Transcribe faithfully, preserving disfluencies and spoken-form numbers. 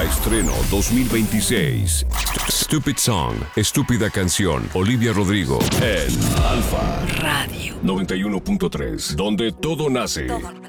Alfa Estreno dos mil veintiséis. Stupid Song, Estúpida Canción. Olivia Rodrigo en Alfa Radio noventa y uno punto tres, donde todo nace. Todo.